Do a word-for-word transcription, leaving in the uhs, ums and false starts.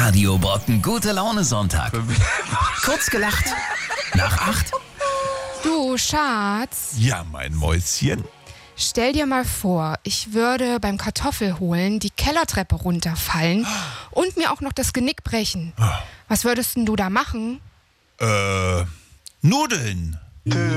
Radio Brocken, gute Laune Sonntag. Kurz gelacht. Nach acht. Du, Schatz, Ja, mein Mäuschen. stell dir mal vor, ich würde beim Kartoffelholen die Kellertreppe runterfallen und mir auch noch das Genick brechen. Was würdest denn du da machen? Äh, Nudeln.